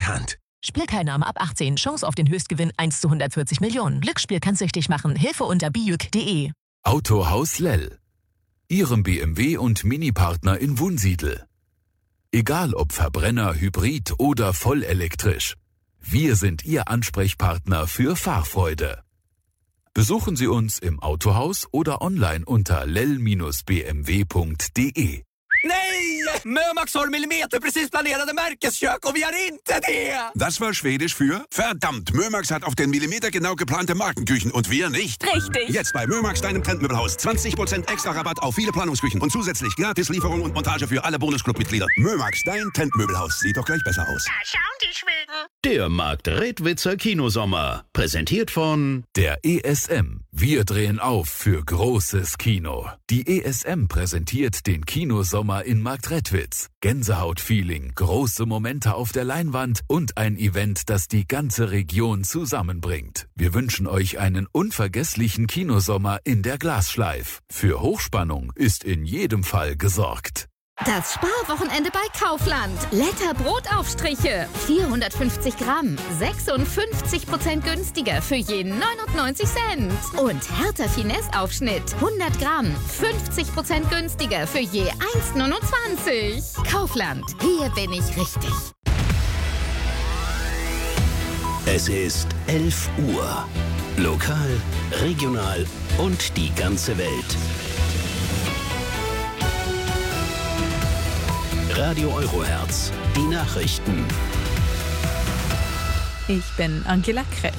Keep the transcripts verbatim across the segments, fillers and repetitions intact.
bekannt. Spielteilnahme ab achtzehn. Chance auf den Höchstgewinn eins zu hundertvierzig Millionen. Glücksspiel kann süchtig machen. Hilfe unter bijuk punkt de. Autohaus Lell. Ihrem B M W und Mini-Partner in Wunsiedel. Egal ob Verbrenner, Hybrid oder vollelektrisch. Wir sind Ihr Ansprechpartner für Fahrfreude. Besuchen Sie uns im Autohaus oder online unter lell b m w punkt de. Nej! Mömax har millimeter precis planerade Märkeskök och vi har inte det! Das war Schwedisch für verdammt. Mömax hat auf den Millimeter genau geplante Markenküchen und wir nicht. Richtig. Jetzt bei Mömax, deinem Trendmöbelhaus. zwanzig Prozent extra Rabatt auf viele Planungsküchen und zusätzlich gratis Lieferung und Montage für alle Bonusclub-Mitglieder. Mömax, dein Trendmöbelhaus. Sieht doch gleich besser aus. Da schauen die Schweden. Der Markt-Redwitzer Kinosommer. Präsentiert von Der E S M. Wir drehen auf für großes Kino. Die E S M präsentiert den Kinosommer in Marktredwitz. Gänsehaut-Feeling, große Momente auf der Leinwand und ein Event, das die ganze Region zusammenbringt. Wir wünschen euch einen unvergesslichen Kinosommer in der Glasschleif. Für Hochspannung ist in jedem Fall gesorgt. Das Sparwochenende bei Kaufland. Letter Brotaufstriche. vierhundertfünfzig Gramm. sechsundfünfzig Prozent günstiger für jeden neunundneunzig Cent. Und Hertha Finesse Aufschnitt. hundert Gramm. fünfzig Prozent günstiger für je eins neunundzwanzig. Kaufland. Hier bin ich richtig. Es ist elf Uhr. Lokal, regional und die ganze Welt. Radio Eurohertz, die Nachrichten. Ich bin Angela Kress.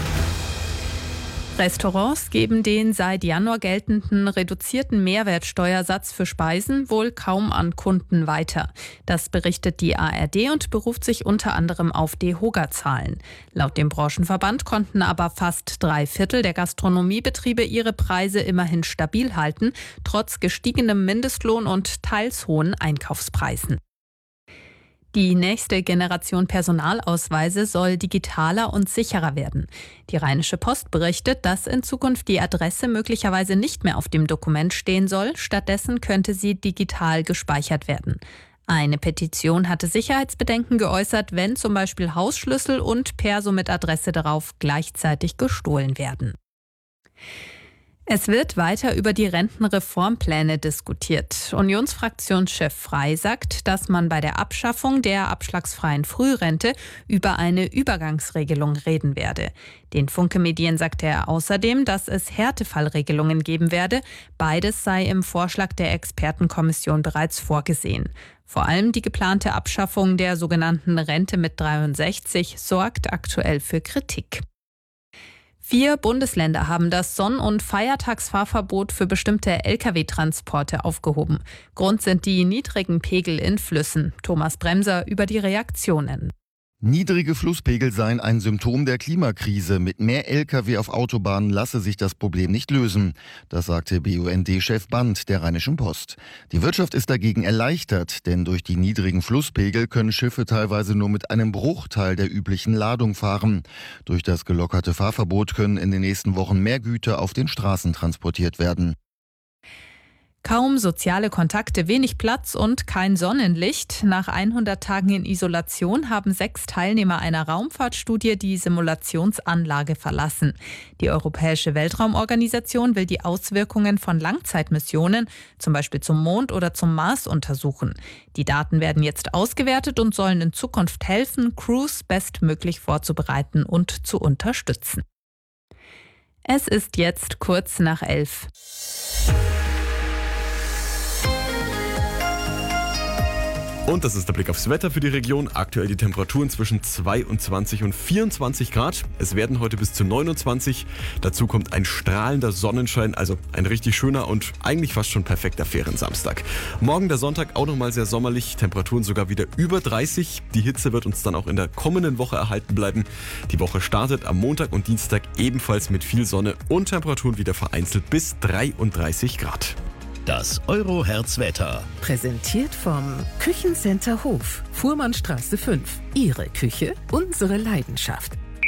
Restaurants geben den seit Januar geltenden reduzierten Mehrwertsteuersatz für Speisen wohl kaum an Kunden weiter. Das berichtet die A R D und beruft sich unter anderem auf DEHOGA-Zahlen. Laut dem Branchenverband konnten aber fast drei Viertel der Gastronomiebetriebe ihre Preise immerhin stabil halten, trotz gestiegenem Mindestlohn und teils hohen Einkaufspreisen. Die nächste Generation Personalausweise soll digitaler und sicherer werden. Die Rheinische Post berichtet, dass in Zukunft die Adresse möglicherweise nicht mehr auf dem Dokument stehen soll. Stattdessen könnte sie digital gespeichert werden. Eine Petition hatte Sicherheitsbedenken geäußert, wenn zum Beispiel Hausschlüssel und Perso mit Adresse darauf gleichzeitig gestohlen werden. Es wird weiter über die Rentenreformpläne diskutiert. Unionsfraktionschef Frey sagt, dass man bei der Abschaffung der abschlagsfreien Frührente über eine Übergangsregelung reden werde. Den Funke Medien sagte er außerdem, dass es Härtefallregelungen geben werde. Beides sei im Vorschlag der Expertenkommission bereits vorgesehen. Vor allem die geplante Abschaffung der sogenannten Rente mit dreiundsechzig sorgt aktuell für Kritik. Vier Bundesländer haben das Sonn- und Feiertagsfahrverbot für bestimmte L K W-Transporte aufgehoben. Grund sind die niedrigen Pegel in Flüssen. Thomas Bremser über die Reaktionen. Niedrige Flusspegel seien ein Symptom der Klimakrise. Mit mehr L K W auf Autobahnen lasse sich das Problem nicht lösen. Das sagte B U N D-Chef Band der Rheinischen Post. Die Wirtschaft ist dagegen erleichtert, denn durch die niedrigen Flusspegel können Schiffe teilweise nur mit einem Bruchteil der üblichen Ladung fahren. Durch das gelockerte Fahrverbot können in den nächsten Wochen mehr Güter auf den Straßen transportiert werden. Kaum soziale Kontakte, wenig Platz und kein Sonnenlicht. Nach hundert Tagen in Isolation haben sechs Teilnehmer einer Raumfahrtstudie die Simulationsanlage verlassen. Die Europäische Weltraumorganisation will die Auswirkungen von Langzeitmissionen, zum Beispiel zum Mond oder zum Mars, untersuchen. Die Daten werden jetzt ausgewertet und sollen in Zukunft helfen, Crews bestmöglich vorzubereiten und zu unterstützen. Es ist jetzt kurz nach elf. Und das ist der Blick aufs Wetter für die Region. Aktuell die Temperaturen zwischen zweiundzwanzig und vierundzwanzig Grad. Es werden heute bis zu neunundzwanzig. Dazu kommt ein strahlender Sonnenschein, also ein richtig schöner und eigentlich fast schon perfekter Feriensamstag. Morgen der Sonntag auch nochmal sehr sommerlich. Temperaturen sogar wieder über dreißig. Die Hitze wird uns dann auch in der kommenden Woche erhalten bleiben. Die Woche startet am Montag und Dienstag ebenfalls mit viel Sonne und Temperaturen wieder vereinzelt bis dreiunddreißig Grad. Das Eurohertz-Wetter. Präsentiert vom Küchencenter Hof, Fuhrmannstraße fünf. Ihre Küche, unsere Leidenschaft.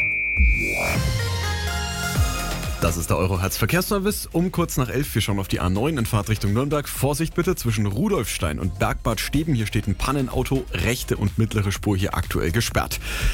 Das ist der Eurohertz-Verkehrsservice. Um kurz nach elf, wir schauen auf die A neun in Fahrtrichtung Nürnberg. Vorsicht bitte zwischen Rudolfstein und Bergbad Steben. Hier steht ein Pannenauto, rechte und mittlere Spur hier aktuell gesperrt.